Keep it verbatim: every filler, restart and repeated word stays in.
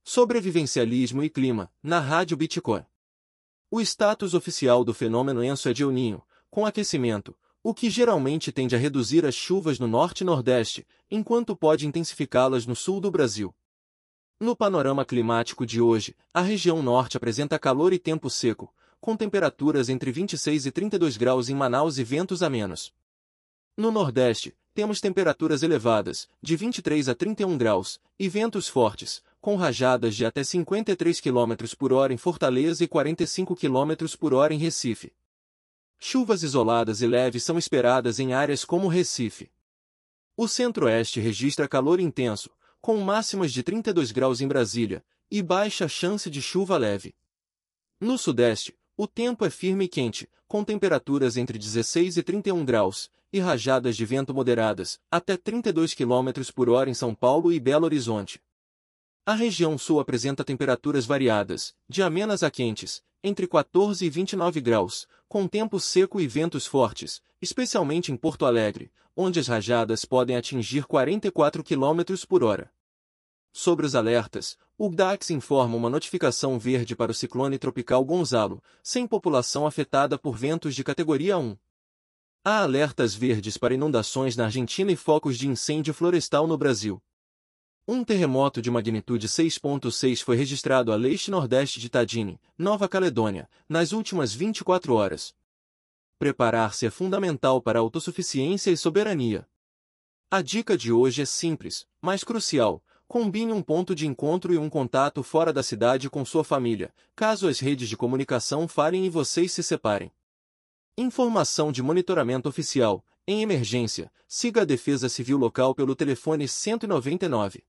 Sobrevivencialismo e clima, na Rádio Bitcoin. O status oficial do fenômeno Enso é de El Niño, com aquecimento, o que geralmente tende a reduzir as chuvas no norte e nordeste, enquanto pode intensificá-las no sul do Brasil. No panorama climático de hoje, a região norte apresenta calor e tempo seco, com temperaturas entre vinte e seis e trinta e dois graus em Manaus e ventos amenos. No nordeste, temos temperaturas elevadas, de vinte e três a trinta e um graus, e ventos fortes, com rajadas de até cinquenta e três quilômetros por hora em Fortaleza e quarenta e cinco quilômetros por hora em Recife. Chuvas isoladas e leves são esperadas em áreas como Recife. O centro-oeste registra calor intenso, com máximas de trinta e dois graus em Brasília, e baixa chance de chuva leve. No sudeste, o tempo é firme e quente, com temperaturas entre dezesseis e trinta e um graus, e rajadas de vento moderadas, até trinta e dois quilômetros por hora em São Paulo e Belo Horizonte. A região sul apresenta temperaturas variadas, de amenas a quentes, entre quatorze e vinte e nove graus, com tempo seco e ventos fortes, especialmente em Porto Alegre, onde as rajadas podem atingir quarenta e quatro quilômetros por hora. Sobre os alertas, o D A X informa uma notificação verde para o ciclone tropical Gonzalo, sem população afetada por ventos de categoria um. Há alertas verdes para inundações na Argentina e focos de incêndio florestal no Brasil. Um terremoto de magnitude seis ponto seis foi registrado a leste-nordeste de Tadine, Nova Caledônia, nas últimas vinte e quatro horas. Preparar-se é fundamental para a autossuficiência e soberania. A dica de hoje é simples, mas crucial. Combine um ponto de encontro e um contato fora da cidade com sua família, caso as redes de comunicação falhem e vocês se separem. Informação de monitoramento oficial. Em emergência, siga a Defesa Civil local pelo telefone cento e noventa e nove.